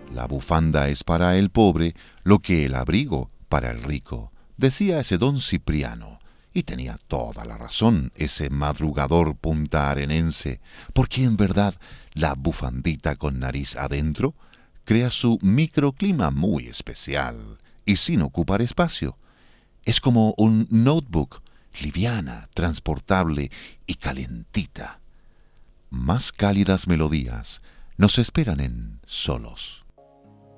La bufanda es para el pobre lo que el abrigo para el rico, decía ese don Cipriano. Y tenía toda la razón ese madrugador puntarenense, porque en verdad la bufandita con nariz adentro crea su microclima muy especial y sin ocupar espacio. Es como un notebook, liviana, transportable y calentita. Más cálidas melodías nos esperan en Solos.